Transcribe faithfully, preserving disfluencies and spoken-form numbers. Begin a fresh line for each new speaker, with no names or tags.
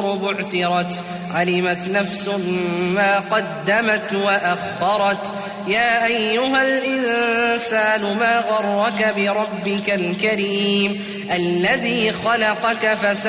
القبور بعثرت علمت نفس ما قدمت وأخرت يا أيها الإنسان ما غرك بربك الكريم الذي خلقك فسواك